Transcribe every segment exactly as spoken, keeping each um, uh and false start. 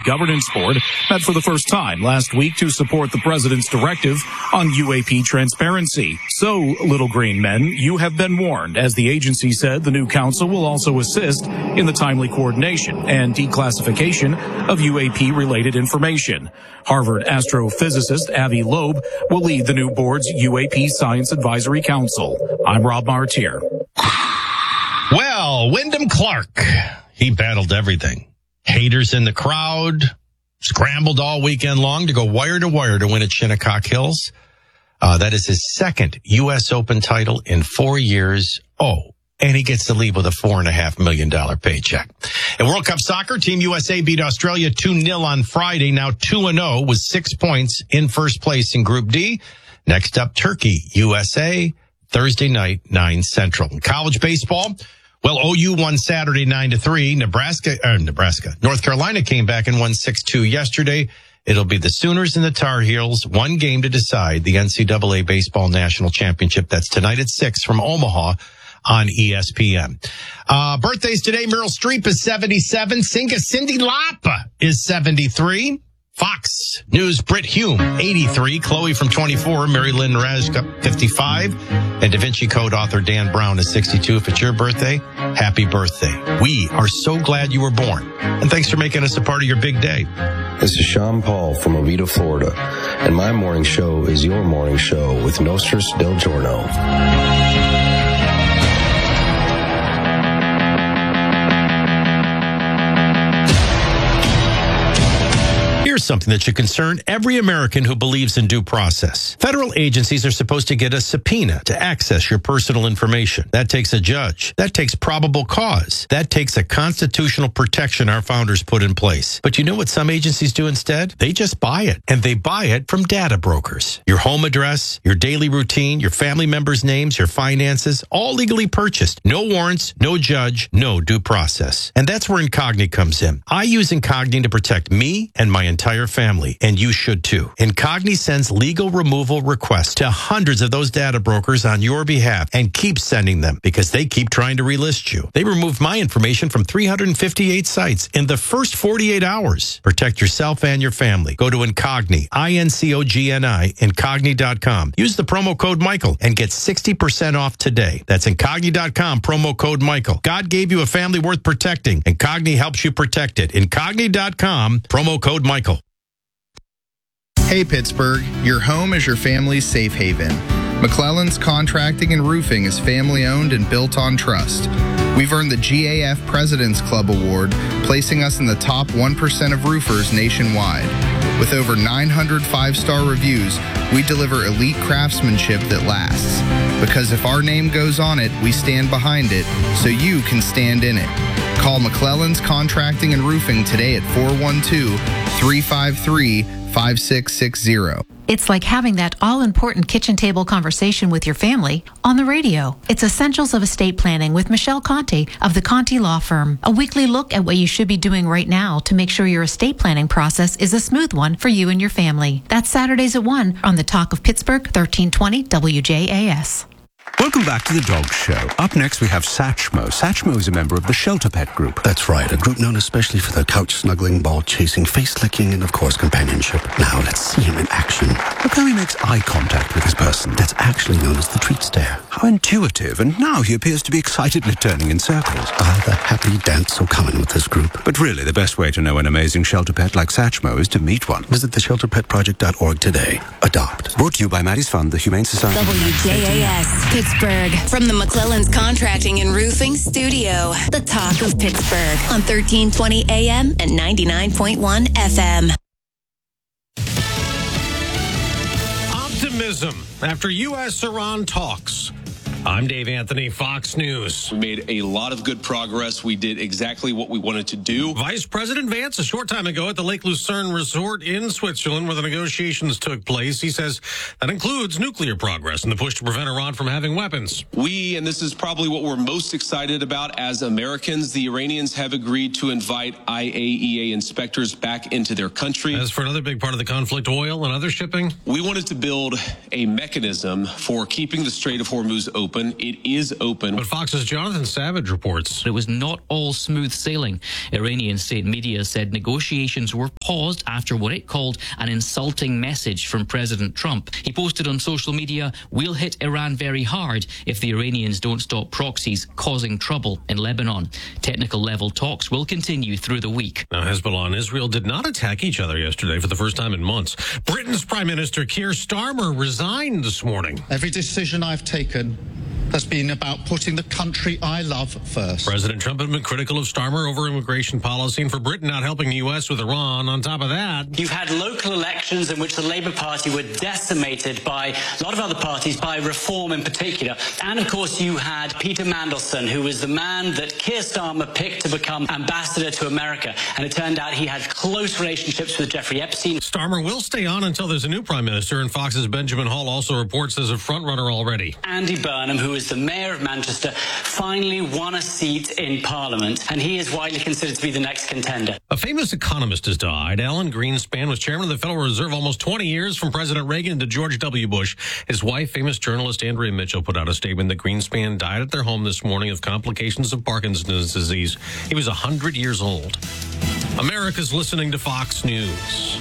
Governance Board met for the first time last week to support the president's directive on U A P transparency. So, Little Green Men, you have been warned, as the agency said the new council will also assist in the timely coordination and declassification of U A P-related information. Harvard astrophysicist Avi Loeb will lead the new board's U A P Science Advisory Council. I'm Rob Martier. Well, Wyndham Clark, he battled everything. Haters in the crowd, scrambled all weekend long to go wire to wire to win at Shinnecock Hills. Uh, that is his second U S Open title in four years. Oh, and he gets to leave with a four and a half million dollar paycheck. In World Cup soccer, Team U S A beat Australia two nil on Friday. Now two and oh with six points in first place in Group D. Next up, Turkey, U S A, Thursday night, nine Central. In college baseball, well, O U won Saturday nine to three. Nebraska, uh, Nebraska, North Carolina came back and won six two yesterday. It'll be the Sooners and the Tar Heels, one game to decide the N C double A Baseball National Championship. That's tonight at six from Omaha on E S P N. Uh, birthdays today, Meryl Streep is seventy-seven. Singer Cyndi Lauper is seventy-three. Fox News Brit Hume, eighty-three. Chloe from twenty-four. Mary Lynn Razka, fifty-five. And Da Vinci Code author Dan Brown is sixty-two. If it's your birthday, happy birthday. We are so glad you were born. And thanks for making us a part of your big day. This is Sean Paul from Oviedo, Florida. And my morning show is your morning show with Nostris Del Giorno. Something that should concern every American who believes in due process. Federal agencies are supposed to get a subpoena to access your personal information. That takes a judge. That takes probable cause. That takes a constitutional protection our founders put in place. But you know what some agencies do instead? They just buy it. And they buy it from data brokers. Your home address, your daily routine, your family members' names, your finances, all legally purchased. No warrants, no judge, no due process. And that's where Incogni comes in. I use Incogni to protect me and my entire family, and you should too. Incogni sends legal removal requests to hundreds of those data brokers on your behalf and keeps sending them because they keep trying to relist you. They removed my information from three hundred fifty-eight sites in the first forty-eight hours. Protect yourself and your family. Go to Incogni, I N C O G N I, Incogni dot com. Use the promo code Michael and get sixty percent off today. That's Incogni dot com, promo code Michael. God gave you a family worth protecting. Incogni helps you protect it. Incogni dot com, promo code Michael. Hey Pittsburgh, your home is your family's safe haven. McClellan's Contracting and Roofing is family owned and built on trust. We've earned the G A F President's Club Award, placing us in the top one percent of roofers nationwide. With over nine hundred five-star reviews, we deliver elite craftsmanship that lasts. Because if our name goes on it, we stand behind it, so you can stand in it. Call McClellan's Contracting and Roofing today at four one two, three five three, five six six zero. It's like having that all-important kitchen table conversation with your family on the radio. It's Essentials of Estate Planning with Michelle Conte of the Conte Law Firm. A weekly look at what you should be doing right now to make sure your estate planning process is a smooth one for you and your family. That's Saturdays at one on the Talk of Pittsburgh, thirteen twenty W J A S. Welcome back to the Dog Show. Up next, we have Satchmo. Satchmo is a member of the Shelter Pet Group. That's right, a group known especially for their couch-snuggling, ball-chasing, face-licking, and, of course, companionship. Now, let's see him in action. Look how he makes eye contact with his person. That's actually known as the treat stare. How intuitive, and now he appears to be excitedly turning in circles. Ah, the happy dance so common with this group. But really, the best way to know an amazing shelter pet like Satchmo is to meet one. Visit the shelter pet project dot org today. Adopt. Brought to you by Maddie's Fund, the Humane Society. W J A S, Pittsburgh. From the McClellan's Contracting and Roofing Studio. The Talk of Pittsburgh on thirteen twenty A M and ninety-nine point one F M. Optimism after U S Iran talks. I'm Dave Anthony, Fox News. We made a lot of good progress. We did exactly what we wanted to do. Vice President Vance, a short time ago at the Lake Lucerne Resort in Switzerland where the negotiations took place, he says that includes nuclear progress and the push to prevent Iran from having weapons. We, and this is probably what we're most excited about as Americans, the Iranians have agreed to invite I A E A inspectors back into their country. As for another big part of the conflict, oil and other shipping, we wanted to build a mechanism for keeping the Strait of Hormuz open. open. It is open. But Fox's Jonathan Savage reports it was not all smooth sailing. Iranian state media said negotiations were paused after what it called an insulting message from President Trump. He posted on social media, "We'll hit Iran very hard if the Iranians don't stop proxies causing trouble in Lebanon." Technical level talks will continue through the week. Now, Hezbollah and Israel did not attack each other yesterday for the first time in months. Britain's Prime Minister Keir Starmer resigned this morning. Every decision I've taken has been about putting the country I love first. President Trump had been critical of Starmer over immigration policy and for Britain not helping the U S with Iran. On top of that, you've had local elections in which the Labour Party were decimated by a lot of other parties, by Reform in particular. And, of course, you had Peter Mandelson, who was the man that Keir Starmer picked to become ambassador to America. And it turned out he had close relationships with Jeffrey Epstein. Starmer will stay on until there's a new prime minister, and Fox's Benjamin Hall also reports there's a frontrunner already. Andy Burnham, who is the mayor of Manchester, finally won a seat in Parliament, and he is widely considered to be the next contender. A famous economist has died. Alan Greenspan was chairman of the Federal Reserve almost twenty years, from President Reagan to George W. Bush. His wife, famous journalist Andrea Mitchell, put out a statement that Greenspan died at their home this morning of complications of Parkinson's disease. He was one hundred years old. America's listening to Fox News.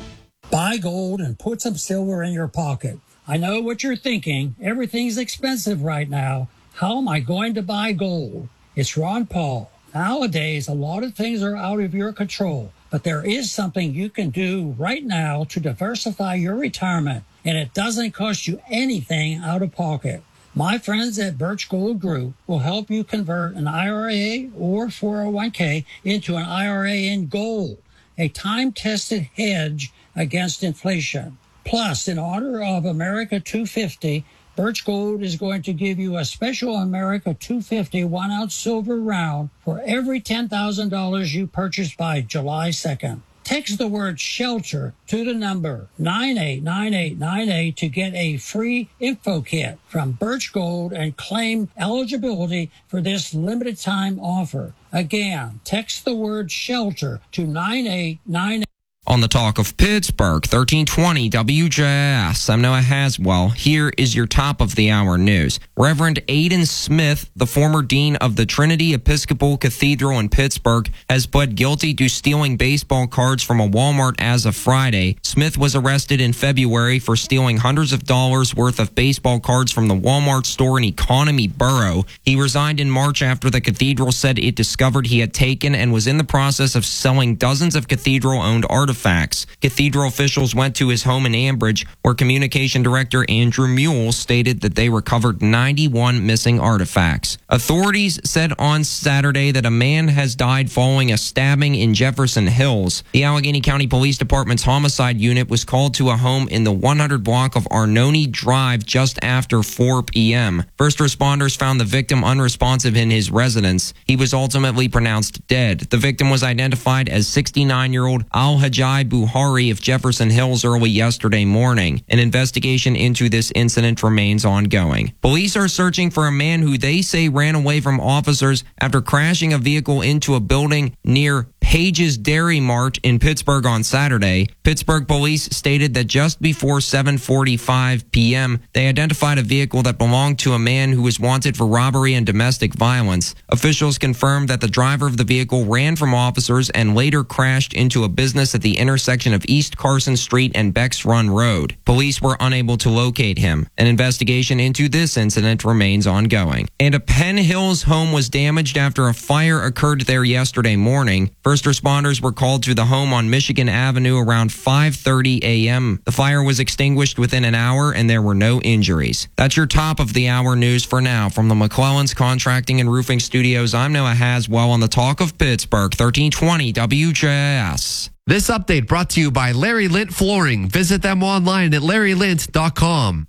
Buy gold and put some silver in your pocket. I know what you're thinking. Everything's expensive right now. How am I going to buy gold? It's Ron Paul. Nowadays, a lot of things are out of your control, but there is something you can do right now to diversify your retirement, and it doesn't cost you anything out of pocket. My friends at Birch Gold Group will help you convert an I R A or four oh one k into an I R A in gold, a time-tested hedge against inflation. Plus, in honor of America two fifty, Birch Gold is going to give you a special America two fifty one-ounce silver round for every ten thousand dollars you purchase by July second. Text the word SHELTER to the number nine eight nine eight nine eight to get a free info kit from Birch Gold and claim eligibility for this limited time offer. Again, text the word SHELTER to nine eight nine eight. On the Talk of Pittsburgh, thirteen twenty W J S. I'm Noah Haswell. Here is your top of the hour news. Reverend Aidan Smith, the former dean of the Trinity Episcopal Cathedral in Pittsburgh, has pled guilty to stealing baseball cards from a Walmart as of Friday. Smith was arrested in February for stealing hundreds of dollars worth of baseball cards from the Walmart store in Economy Borough. He resigned in March after the cathedral said it discovered he had taken and was in the process of selling dozens of cathedral-owned artifacts. Facts. Cathedral officials went to his home in Ambridge, where Communication Director Andrew Mule stated that they recovered ninety-one missing artifacts. Authorities said on Saturday that a man has died following a stabbing in Jefferson Hills. The Allegheny County Police Department's homicide unit was called to a home in the one hundred block of Arnone Drive just after four p.m. First responders found the victim unresponsive in his residence. He was ultimately pronounced dead. The victim was identified as sixty-nine-year-old Al-Hajjaj Buhari of Jefferson Hills early yesterday morning. An investigation into this incident remains ongoing. Police are searching for a man who they say ran away from officers after crashing a vehicle into a building near Page's Dairy Mart in Pittsburgh on Saturday. Pittsburgh police stated that just before seven forty-five p.m., they identified a vehicle that belonged to a man who was wanted for robbery and domestic violence. Officials confirmed that the driver of the vehicle ran from officers and later crashed into a business at the intersection of East Carson Street and Becks Run Road. Police were unable to locate him. An investigation into this incident remains ongoing. And a Penn Hills home was damaged after a fire occurred there yesterday morning. First responders were called to the home on Michigan Avenue around five thirty a.m. The fire was extinguished within an hour and there were no injuries. That's your top of the hour news for now. From the McClellan's Contracting and Roofing Studios, I'm Noah Haswell on the Talk of Pittsburgh, thirteen twenty W J S. This update brought to you by Larry Lint Flooring. Visit them online at larry lint dot com.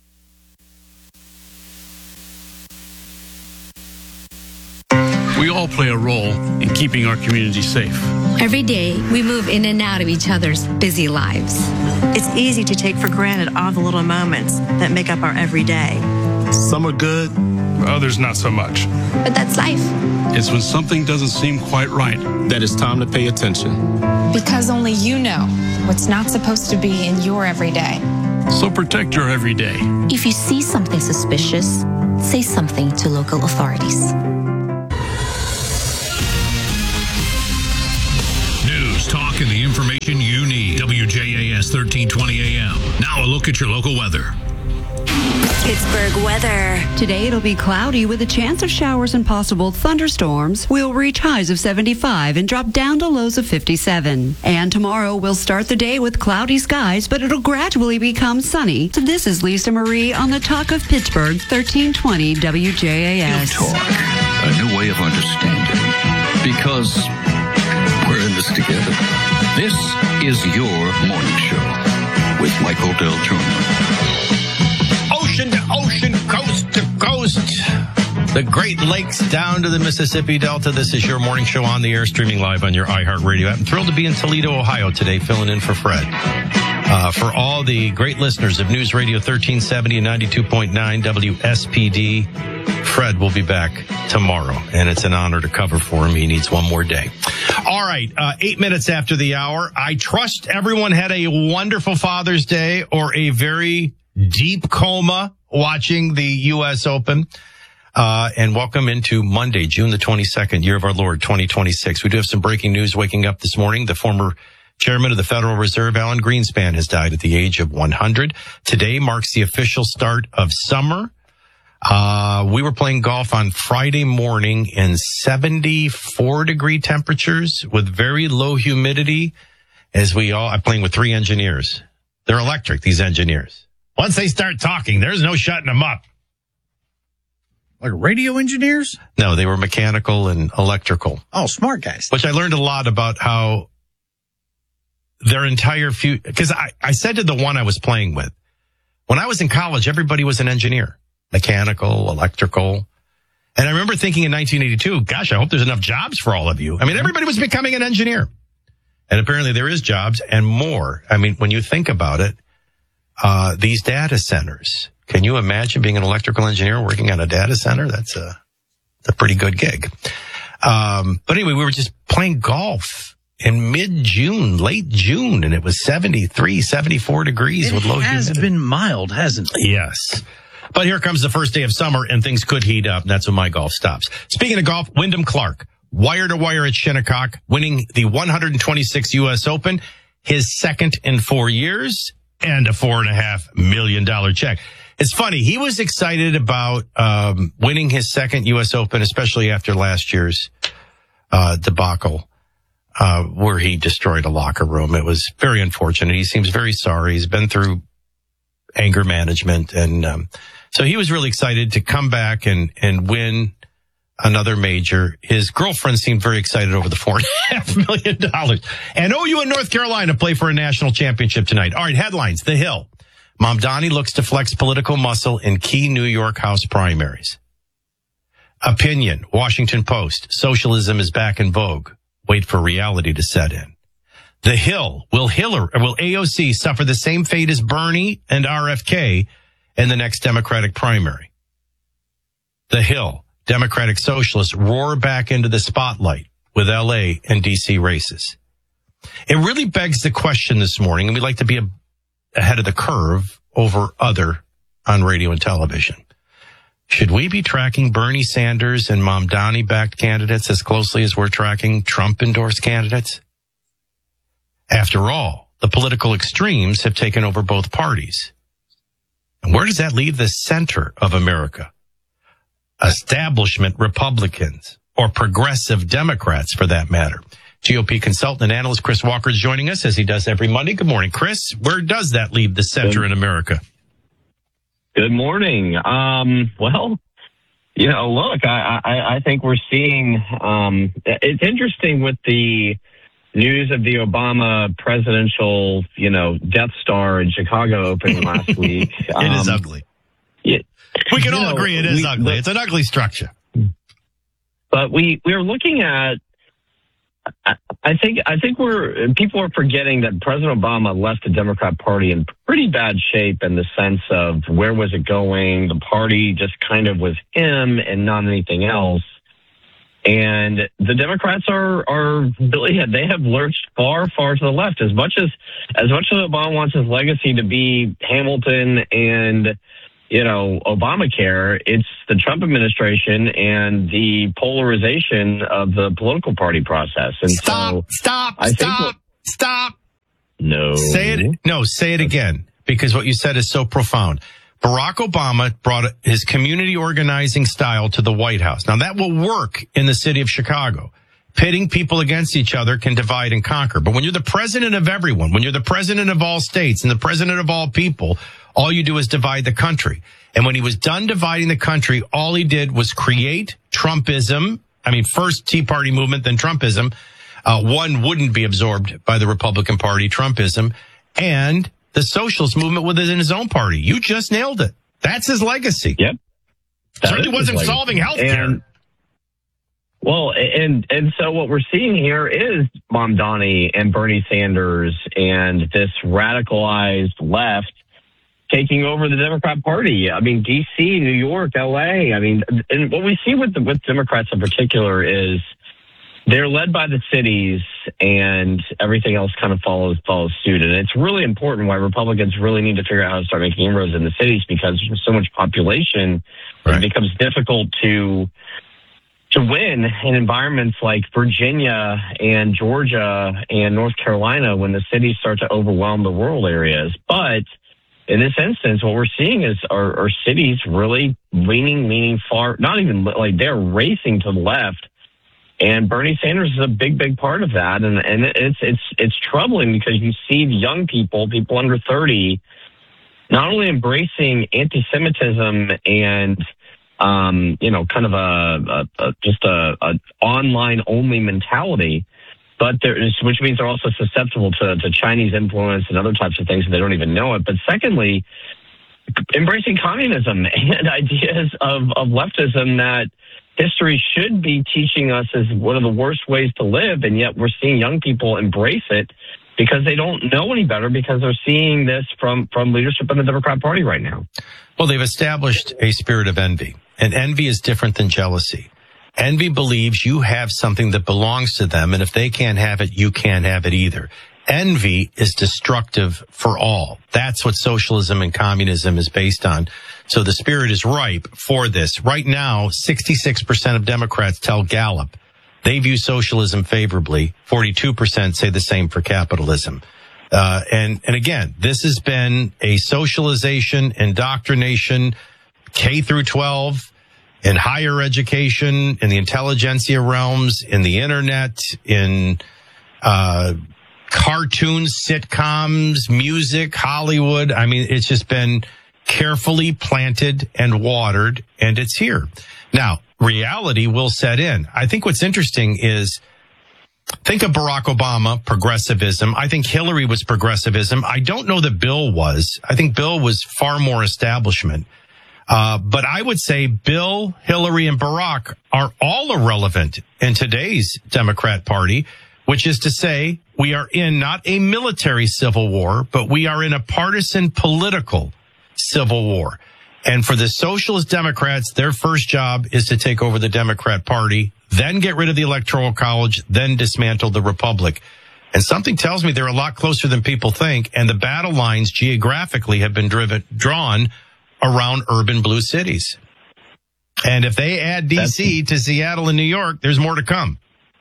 We all play a role in keeping our community safe. Every day, we move in and out of each other's busy lives. It's easy to take for granted all the little moments that make up our everyday. Some are good, others not so much. But that's life. It's when something doesn't seem quite right that it's time to pay attention. Because only you know what's not supposed to be in your everyday. So protect your everyday. If you see something suspicious, say something to local authorities. News, talk, and the information you need. W J A S thirteen twenty A M. Now a look at your local weather. Pittsburgh weather. Today it'll be cloudy with a chance of showers and possible thunderstorms. We'll reach highs of seventy-five and drop down to lows of fifty-seven. And tomorrow we'll start the day with cloudy skies, but it'll gradually become sunny. So this is Lisa Marie on the Talk of Pittsburgh, thirteen twenty W J A S. Talk, a new way of understanding. Because we're in this together. This is your morning show with Michael Del Giorno. Ocean to ocean, coast to coast, the Great Lakes down to the Mississippi Delta. This is your morning show on the air, streaming live on your iHeartRadio app. I'm thrilled to be in Toledo, Ohio today, filling in for Fred. Uh, for all the great listeners of News Radio thirteen seventy and ninety-two point nine W S P D, Fred will be back tomorrow, and it's an honor to cover for him. He needs one more day. All right, uh, eight minutes after the hour. I trust everyone had a wonderful Father's Day or a very deep coma watching the U S Open. Uh, and welcome into Monday, June the twenty-second, year of our Lord, twenty twenty-six. We do have some breaking news waking up this morning. The former chairman of the Federal Reserve, Alan Greenspan, has died at the age of one hundred. Today marks the official start of summer. Uh, we were playing golf on Friday morning in seventy-four degree temperatures with very low humidity as we all, I'm playing with three engineers. They're electric, these engineers. Once they start talking, there's no shutting them up. Like radio engineers? No, they were mechanical and electrical. Oh, smart guys. Which I learned a lot about how their entire future, because I, I said to the one I was playing with, when I was in college, everybody was an engineer, mechanical, electrical. And I remember thinking in nineteen eighty-two, gosh, I hope there's enough jobs for all of you. I mean, everybody was becoming an engineer. And apparently there is jobs and more. I mean, when you think about it, Uh, these data centers. Can you imagine being an electrical engineer working on a data center? That's a, that's a pretty good gig. Um, but anyway, we were just playing golf in mid-June, late June, and it was seventy-three, seventy-four degrees it with low humidity. It has humidity. been mild, hasn't it? Yes. But here comes the first day of summer, and things could heat up, and that's when my golf stops. Speaking of golf, Wyndham Clark, wire-to-wire at Shinnecock, winning the one hundred twenty-sixth U S Open, his second in four years. And a four and a half million dollar check. It's funny. He was excited about um, winning his second U S Open, especially after last year's uh, debacle, uh, where he destroyed a locker room. It was very unfortunate. He seems very sorry. He's been through anger management, and um, so he was really excited to come back and and win another major. His girlfriend seemed very excited over the four and a half million dollars. And O U in North Carolina play for a national championship tonight. All right, headlines. The Hill. Mamdani looks to flex political muscle in key New York House primaries. Opinion. Washington Post. Socialism is back in vogue. Wait for reality to set in. The Hill. Will Hillary, will A O C suffer the same fate as Bernie and R F K in the next Democratic primary? The Hill. Democratic Socialists roar back into the spotlight with L A and D C races. It really begs the question this morning, and we like to be a, ahead of the curve over other on radio and television. Should we be tracking Bernie Sanders and Mamdani-backed candidates as closely as we're tracking Trump-endorsed candidates? After all, the political extremes have taken over both parties. And where does that leave the center of America? Establishment Republicans or progressive Democrats, for that matter. G O P consultant and analyst Chris Walker is joining us as he does every Monday. Good morning, Chris. Where does that leave the center in America? Good morning. Um, well, you know, look, I, I, I think we're seeing, um, it's interesting with the news of the Obama presidential, you know, Death Star in Chicago opening last week. It um, is ugly. Yeah. We can all know, agree it is we, ugly. but, it's an ugly structure. But we, we're looking at, I, I think, I think we're, people are forgetting that President Obama left the Democrat Party in pretty bad shape in the sense of where was it going? The party just kind of was him and not anything else. And the Democrats are, are really, they have lurched far, far to the left. As much as, as much as Obama wants his legacy to be Hamilton and, you know, Obamacare. It's the Trump administration and the polarization of the political party process. And stop, so stop, I stop, think what, stop. No. Say it. No, say it again, because what you said is so profound. Barack Obama brought his community organizing style to the White House. Now, that will work in the city of Chicago. Pitting people against each other can divide and conquer. But when you're the president of everyone, when you're the president of all states and the president of all people, all you do is divide the country. And when he was done dividing the country, all he did was create Trumpism. I mean, first Tea Party movement, then Trumpism. Uh, one wouldn't be absorbed by the Republican Party, Trumpism, and the socialist movement within his own party. You just nailed it. That's his legacy. Yep. Certainly wasn't solving health care. Well, and and so what we're seeing here is Mamdani and Bernie Sanders and this radicalized left taking over the Democrat Party. I mean, D C, New York, L A. I mean, and what we see with the, with Democrats in particular is they're led by the cities, and everything else kind of follows follows suit. And it's really important why Republicans really need to figure out how to start making inroads in the cities, because there's so much population, right. It becomes difficult to to win in environments like Virginia and Georgia and North Carolina when the cities start to overwhelm the rural areas. But in this instance, what we're seeing is our, our cities really leaning, leaning far, not even like they're racing to the left. And Bernie Sanders is a big, big part of that. And, and it's, it's, it's troubling because you see the young people, people under thirty, not only embracing anti-Semitism and, um, you know, kind of a, a, a just a, a online only mentality, but there is, which means they're also susceptible to, to Chinese influence and other types of things, and they don't even know it. But secondly, embracing communism and ideas of, of leftism that history should be teaching us is one of the worst ways to live, and yet we're seeing young people embrace it because they don't know any better, because they're seeing this from, from leadership in the Democrat Party right now. Well, they've established a spirit of envy, and envy is different than jealousy. Envy believes you have something that belongs to them, and if they can't have it, you can't have it either. Envy is destructive for all. That's what socialism and communism is based on. So the spirit is ripe for this. Right now, sixty-six percent of Democrats tell Gallup they view socialism favorably. forty-two percent say the same for capitalism. Uh, and, and again, this has been a socialization, indoctrination, K through twelve, in higher education, in the intelligentsia realms, in the internet, in, uh, cartoons, sitcoms, music, Hollywood. I mean, it's just been carefully planted and watered, and it's here. Now, reality will set in. I think what's interesting is, think of Barack Obama, progressivism. I think Hillary was progressivism. I don't know that Bill was. I think Bill was far more establishment. Uh, but I would say Bill, Hillary, and Barack are all irrelevant in today's Democrat Party, which is to say we are in not a military civil war, but we are in a partisan political civil war. And for the socialist Democrats, their first job is to take over the Democrat Party, then get rid of the Electoral College, then dismantle the Republic. And something tells me they're a lot closer than people think, and the battle lines geographically have been driven, drawn around urban blue cities. And if they add D C to Seattle and New York, there's more to come.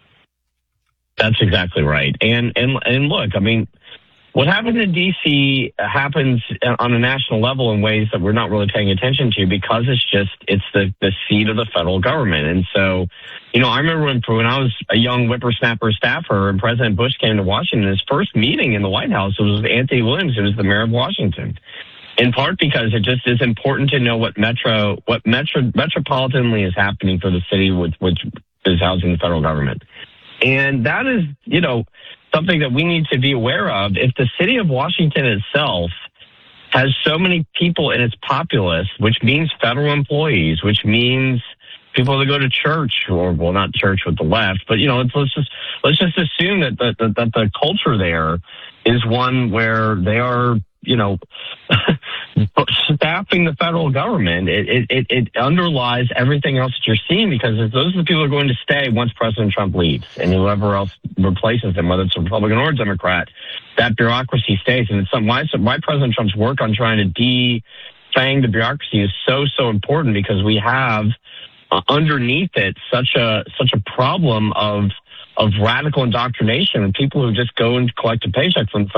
That's exactly right. And and and look, I mean, what happens in D C happens on a national level in ways that we're not really paying attention to, because it's just, it's the, the seat of the federal government. And so, you know, I remember when, when I was a young whippersnapper staffer and President Bush came to Washington, his first meeting in the White House was with Anthony Williams, who was the mayor of Washington. In part because it just is important to know what metro, what metro, metropolitanly is happening for the city, which, which is housing the federal government. And that is, you know, something that we need to be aware of. If the city of Washington itself has so many people in its populace, which means federal employees, which means people that go to church, or, well, not church with the left, but, you know, let's, let's just, let's just assume that the, that, that the culture there is one where they are, you know, staffing the federal government. It, it, it underlies everything else that you're seeing, because those are the people who are going to stay once President Trump leaves, and whoever else replaces him, whether it's a Republican or a Democrat, that bureaucracy stays. And it's some, why, why President Trump's work on trying to de, defang the bureaucracy is so, so important because we have uh, underneath it such a such a problem of of radical indoctrination and people who just go and collect a paycheck from